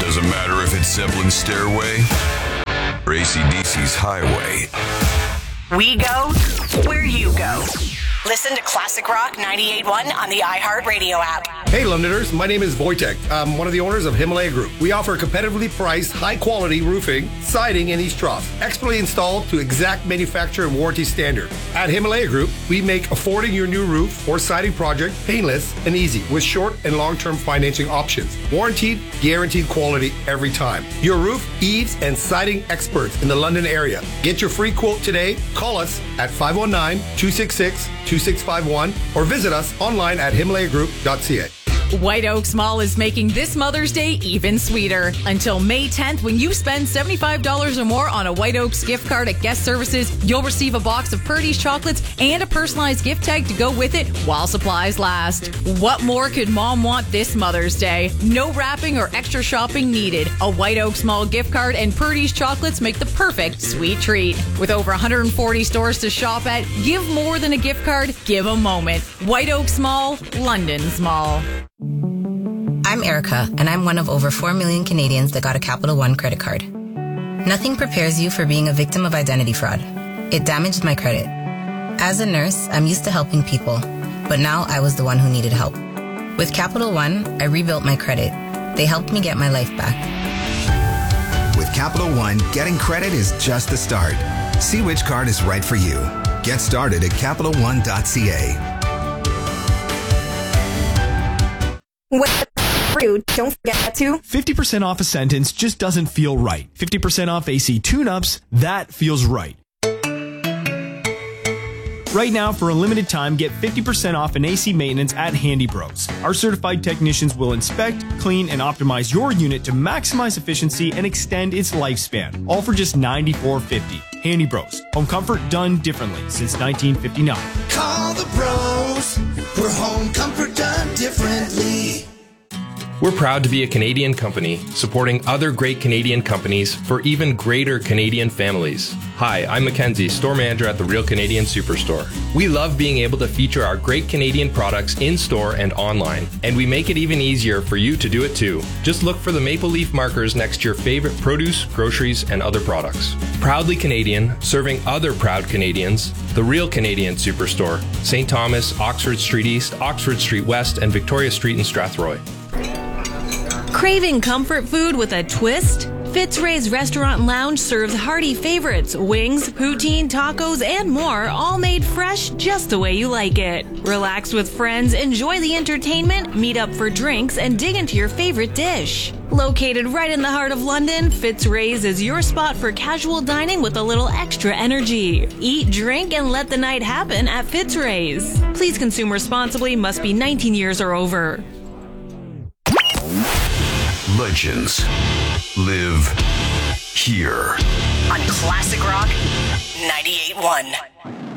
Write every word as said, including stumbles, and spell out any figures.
Doesn't matter if it's Zeppelin's Stairway or A C D C's Highway. We go where you go. Listen to Classic Rock ninety-eight point one on the iHeartRadio app. Hey Londoners, my name is Wojtek. I'm one of the owners of Himalaya Group. We offer competitively priced, high-quality roofing, siding, and east troughs, expertly installed to exact manufacturer and warranty standard. At Himalaya Group, we make affording your new roof or siding project painless and easy with short and long-term financing options. Warranted, guaranteed quality every time. Your roof, eaves, and siding experts in the London area. Get your free quote today. Call us at five one nine, two six six, two six five one or visit us online at himalaya group dot c a. White Oaks Mall is making this Mother's Day even sweeter. Until May tenth, when you spend seventy-five dollars or more on a White Oaks gift card at Guest Services, you'll receive a box of Purdy's chocolates and a personalized gift tag to go with it while supplies last. What more could Mom want this Mother's Day? No wrapping or extra shopping needed. A White Oaks Mall gift card and Purdy's chocolates make the perfect sweet treat. With over one hundred forty stores to shop at, give more than a gift card, give a moment. White Oaks Mall, London's mall. I'm Erica, and I'm one of over four million Canadians that got a Capital One credit card. Nothing prepares you for being a victim of identity fraud. It damaged my credit. As a nurse, I'm used to helping people, but now I was the one who needed help. With Capital One, I rebuilt my credit. They helped me get my life back. With Capital One, getting credit is just the start. See which card is right for you. Get started at capital one dot c a. Don't forget to fifty percent off a sentence just doesn't feel right. fifty percent off A C tune-ups, that feels right. Right now, for a limited time, get fifty percent off an A C maintenance at Handy Bros. Our certified technicians will inspect, clean, and optimize your unit to maximize efficiency and extend its lifespan, all for just ninety-four fifty. Handy Bros. Home comfort done differently since nineteen fifty-nine. Call the bros for home comfort done differently. We're proud to be a Canadian company supporting other great Canadian companies for even greater Canadian families. Hi, I'm Mackenzie, store manager at the Real Canadian Superstore. We love being able to feature our great Canadian products in-store and online, and we make it even easier for you to do it too. Just look for the maple leaf markers next to your favorite produce, groceries, and other products. Proudly Canadian, serving other proud Canadians, the Real Canadian Superstore, Saint Thomas, Oxford Street East, Oxford Street West, and Victoria Street in Strathroy. Craving comfort food with a twist? Fitzray's Restaurant and Lounge serves hearty favorites, wings, poutine, tacos, and more, all made fresh just the way you like it. Relax with friends, enjoy the entertainment, meet up for drinks, and dig into your favorite dish. Located right in the heart of London, Fitzray's is your spot for casual dining with a little extra energy. Eat, drink, and let the night happen at Fitzray's. Please consume responsibly, must be nineteen years or over. Legends live here On Classic Rock ninety-eight point one.